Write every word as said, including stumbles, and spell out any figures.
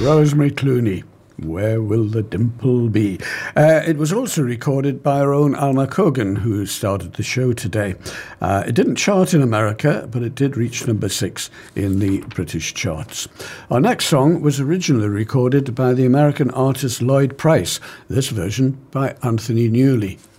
Rosemary Clooney. Where will the dimple be? Uh, it was also recorded by our own Alma Cogan, who started the show today. Uh, it didn't chart in America, but it did reach number six in the British charts. Our next song was originally recorded by the American artist Lloyd Price, this version by Anthony Newley.